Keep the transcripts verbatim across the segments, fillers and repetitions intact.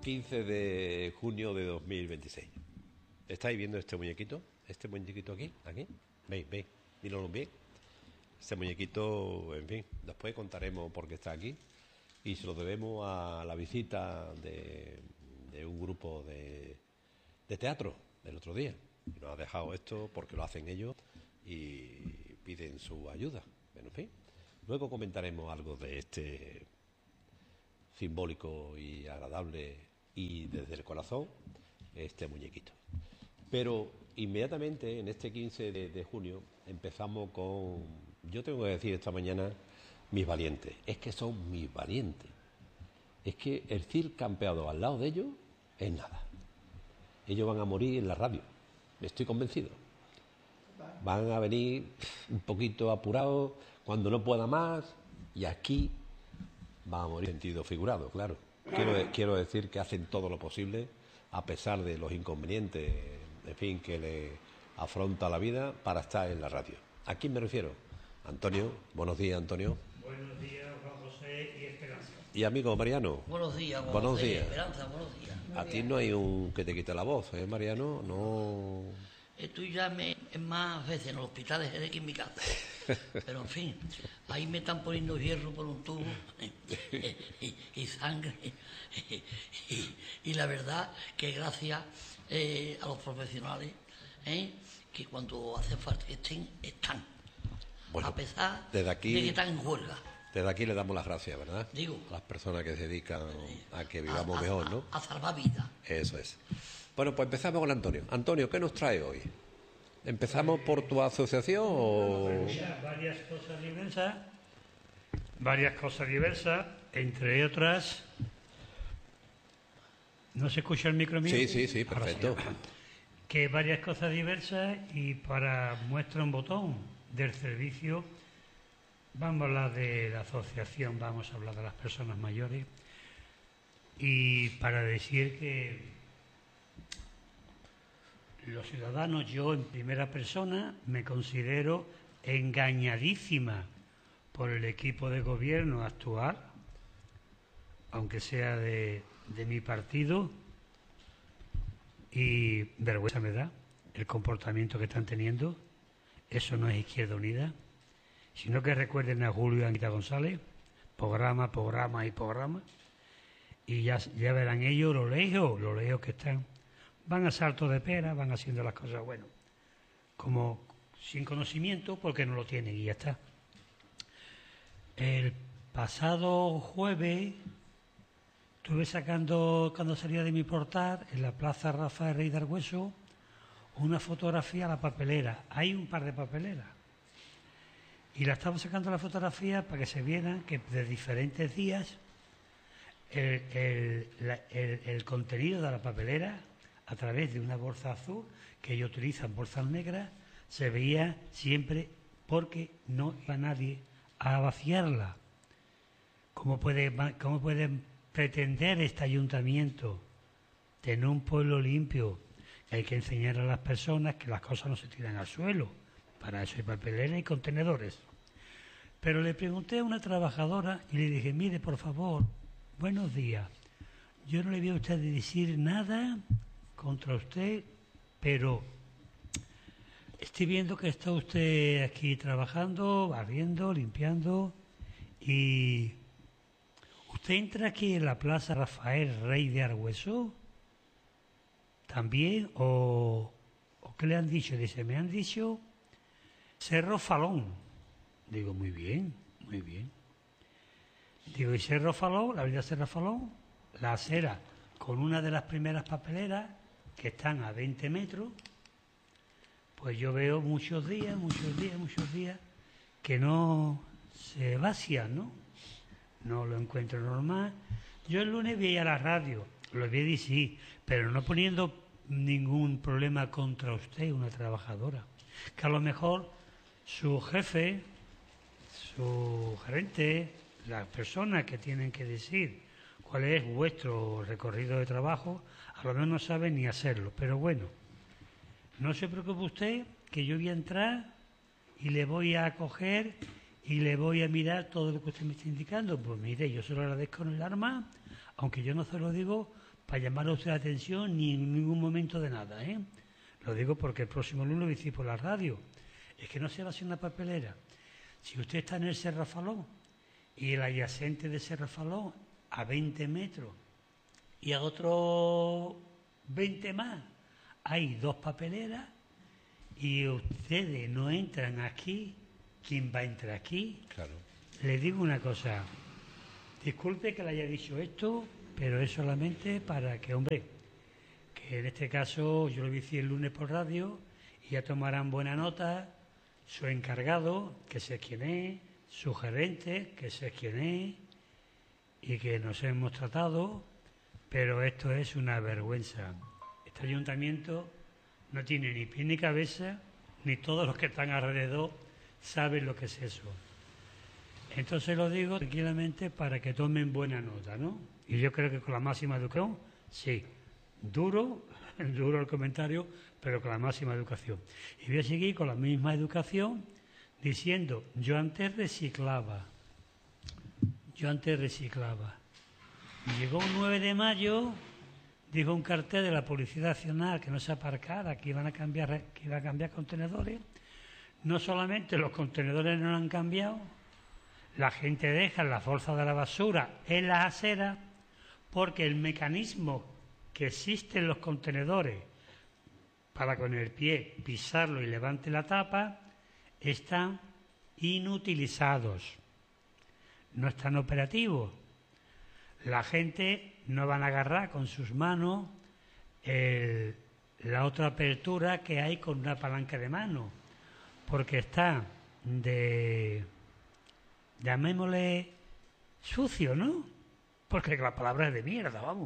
quince de junio de dos mil veintiséis. ¿Estáis viendo este muñequito? Este muñequito aquí, aquí. ¿Veis? ¿Veis? Míralo bien. Este muñequito, en fin, después contaremos por qué está aquí. Y se lo debemos a la visita de, de un grupo de, de teatro del otro día. Y nos ha dejado esto porque lo hacen ellos y piden su ayuda. Bueno, en fin. Luego comentaremos algo de este simbólico y agradable y desde el corazón, este muñequito. Pero inmediatamente en este quince de, de junio empezamos con, yo tengo que decir esta mañana, mis valientes. Es que son mis valientes. Es que el C I R campeado al lado de ellos es nada. Ellos van a morir en la radio, estoy convencido. Van a venir un poquito apurados cuando no pueda más, y aquí van a morir en sentido figurado, claro. Quiero, quiero decir que hacen todo lo posible, a pesar de los inconvenientes, en fin, que le afronta la vida, para estar en la radio. ¿A quién me refiero? Antonio. Buenos días, Antonio. Buenos días, Juan José y Esperanza. Y amigo Mariano. Buenos días, Juan Buenos José, días. Esperanza, buenos días. A ti no hay un que te quite la voz, ¿eh, Mariano? No. Estoy ya me, más veces en el hospital de Jerez que en mi casa. Pero en fin, ahí me están poniendo hierro por un tubo y, y sangre. Y, y la verdad que gracias eh, a los profesionales, eh, que cuando hace falta que estén, están. Bueno, a pesar desde aquí, de que están en huelga. Desde aquí le damos las gracias, ¿verdad? Digo. A las personas que se dedican a que vivamos a, a, mejor, ¿no? A, a salvar vidas. Eso es. Bueno, pues empezamos con Antonio. Antonio, ¿qué nos trae hoy? ¿Empezamos por tu asociación o...? Mira, varias cosas diversas, varias cosas diversas, entre otras... ¿No se escucha el micro mío? Sí, sí, sí, perfecto. Sí. Que varias cosas diversas, y para muestra un botón del servicio, vamos a hablar de la asociación, vamos a hablar de las personas mayores, y para decir que los ciudadanos, yo en primera persona me considero engañadísima por el equipo de gobierno actual, aunque sea de, de mi partido, y vergüenza me da el comportamiento que están teniendo. Eso no es Izquierda Unida, sino que recuerden a Julio y Anita González, programa, programa y programa, y ya, ya verán ellos lo lejos, lo lejos que están. Van a salto de pera, van haciendo las cosas, bueno, como sin conocimiento, porque no lo tienen y ya está. El pasado jueves estuve sacando, cuando salía de mi portal, en la Plaza Rafael Rey de Argüeso, una fotografía a la papelera. Hay un par de papeleras. Y la estaba sacando la fotografía para que se viera que de diferentes días el, el, la, el, el contenido de la papelera, a través de una bolsa azul, que ellos utilizan bolsas negras, se veía siempre, porque no iba nadie a vaciarla. ¿Cómo puede, cómo puede pretender este ayuntamiento tener un pueblo limpio? Hay que enseñar a las personas que las cosas no se tiran al suelo. Para eso hay papelera y contenedores. Pero le pregunté a una trabajadora y le dije, mire, por favor, buenos días. Yo no le voy a usted decir nada contra usted, pero estoy viendo que está usted aquí trabajando, barriendo, limpiando, y usted entra aquí en la Plaza Rafael Rey de Argüeso también, o, o ¿qué le han dicho? Dice, me han dicho Cerro Falón. Digo, muy bien, muy bien. Digo, y Cerro Falón, la avenida Cerro Falón, la acera con una de las primeras papeleras que están a veinte metros, pues yo veo muchos días, muchos días, muchos días que no se vacían, ¿no? No lo encuentro normal. Yo el lunes vi a la radio, lo vi y sí, pero no poniendo ningún problema contra usted, una trabajadora, que a lo mejor su jefe, su gerente, las personas que tienen que decir cuál es vuestro recorrido de trabajo, a lo mejor no saben ni hacerlo. Pero bueno, no se preocupe usted, que yo voy a entrar y le voy a coger y le voy a mirar todo lo que usted me está indicando. Pues mire, yo se lo agradezco en el alma Aunque yo no se lo digo para llamar a usted la atención ni en ningún momento de nada, ¿eh? Lo digo porque el próximo lunes lo hice por la radio. Es que no se va a hacer una papelera. Si usted está en el Serrafalón y el adyacente de Serrafalón a veinte metros y a otros veinte más hay dos papeleras y ustedes no entran aquí, ¿quién va a entrar aquí? Claro. Le digo una cosa, disculpe que le haya dicho esto, pero es solamente para que, hombre, que en este caso yo lo vi el lunes por radio y ya tomarán buena nota su encargado, que sé quién es, su gerente, que sé quién es, y que nos hemos tratado, pero esto es una vergüenza. Este ayuntamiento no tiene ni pie ni cabeza, ni todos los que están alrededor saben lo que es eso. Entonces lo digo tranquilamente para que tomen buena nota, ¿no? Y yo creo que con la máxima educación, sí, duro, duro el comentario, pero con la máxima educación. Y voy a seguir con la misma educación diciendo, yo antes reciclaba, yo antes reciclaba. Llegó un nueve de mayo, dijo un cartel de la Policía Nacional que no se aparcara, que iban a cambiar, que iba a cambiar contenedores. No solamente los contenedores no lo han cambiado, la gente deja la bolsa de la basura en las aceras porque el mecanismo que existe en los contenedores para con el pie pisarlo y levante la tapa están inutilizados, no están operativos. La gente no van a agarrar con sus manos el, la otra apertura que hay con una palanca de mano, porque está de, llamémosle, sucio, ¿no? Porque la palabra es de mierda, vamos.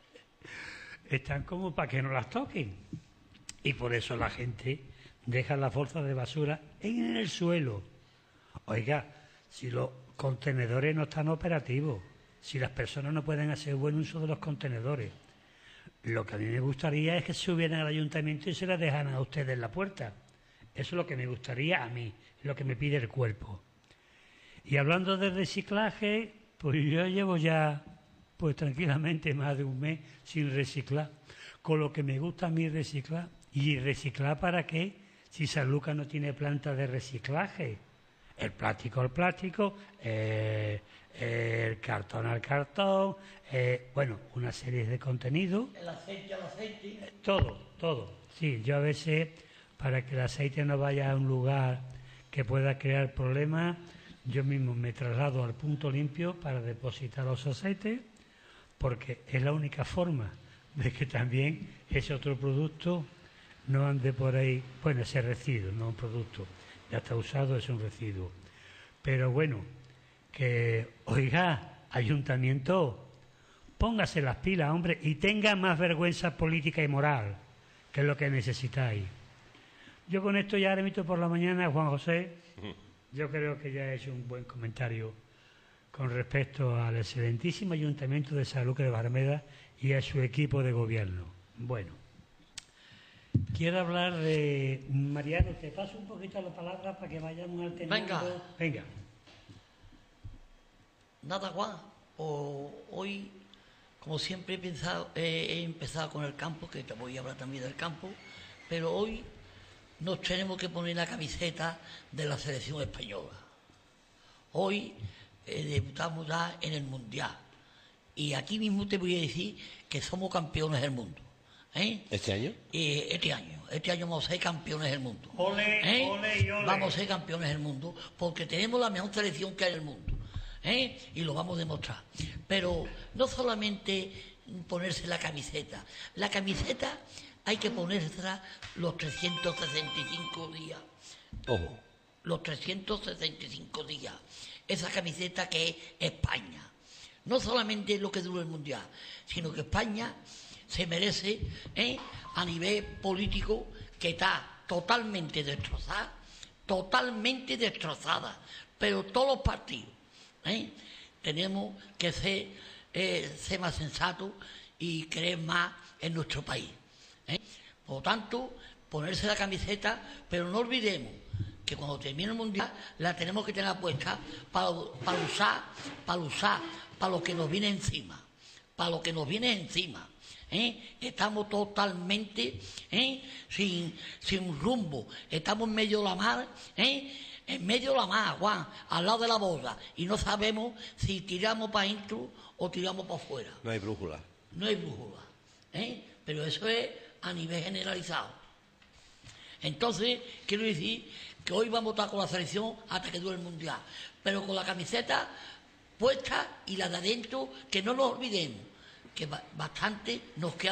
Están como para que no las toquen. Y por eso la gente deja las bolsas de basura en el suelo. Oiga, si los contenedores no están operativos, si las personas no pueden hacer buen uso de los contenedores, lo que a mí me gustaría es que se subieran al ayuntamiento y se las dejaran a ustedes en la puerta. Eso es lo que me gustaría a mí, lo que me pide el cuerpo. Y hablando de reciclaje, pues yo llevo ya, pues tranquilamente, más de un mes sin reciclar. Con lo que me gusta a mí reciclar. ¿Y reciclar para qué? Si San Lucas no tiene planta de reciclaje. El plástico al plástico, eh, el cartón al cartón, eh, bueno, una serie de contenidos. El aceite al aceite. Todo, todo. Sí, yo a veces, para que el aceite no vaya a un lugar que pueda crear problemas, yo mismo me traslado al punto limpio para depositar los aceites, porque es la única forma de que también ese otro producto no ande por ahí. Bueno, ese residuo, no un producto, ya está usado, es un residuo. Pero bueno, que, oiga, ayuntamiento, póngase las pilas, hombre, y tenga más vergüenza política y moral, que es lo que necesitáis. Yo con esto ya remito por la mañana, Juan José. Yo creo que ya he hecho un buen comentario con respecto al excelentísimo Ayuntamiento de San Lucas de Barrameda y a su equipo de gobierno. Bueno, quiero hablar de... Mariano, te paso un poquito la palabra para que vayamos alternando. Venga. Venga. Nada, Juan. O, hoy, como siempre, he, pensado, eh, he empezado con el campo, que te voy a hablar también del campo, pero hoy nos tenemos que poner la camiseta de la selección española. Hoy eh, debutamos ya en el Mundial. Y aquí mismo te voy a decir que somos campeones del mundo. ¿Eh? ¿Este año? Eh, este año. Este año vamos a ser campeones del mundo. Ole, ¿Eh? ole y ole. Vamos a ser campeones del mundo porque tenemos la mejor selección que hay en el mundo. ¿Eh? Y lo vamos a demostrar. Pero no solamente ponerse la camiseta. La camiseta hay que ponérsela los trescientos sesenta y cinco días. Ojo. Los trescientos sesenta y cinco días. Esa camiseta que es España. No solamente lo que dura el Mundial, sino que España se merece, ¿eh? a nivel político, que está totalmente destrozada, totalmente destrozada. Pero todos los partidos ¿eh? tenemos que ser, eh, ser más sensatos y creer más en nuestro país. ¿eh? Por lo tanto, ponerse la camiseta, pero no olvidemos que cuando termine el Mundial la tenemos que tener puesta para, para usar, para usar, para lo que nos viene encima. para lo que nos viene encima. ¿eh? Estamos totalmente ¿eh? sin, sin rumbo, estamos en medio de la mar, ¿eh? en medio de la mar, Juan, al lado de la boda, y no sabemos si tiramos para adentro o tiramos para afuera. No hay brújula. No hay brújula, ¿eh? Pero eso es a nivel generalizado. Entonces, quiero decir que hoy vamos a estar con la selección hasta que dure el Mundial, pero con la camiseta puesta y la de adentro, que no nos olvidemos, que bastante nos queda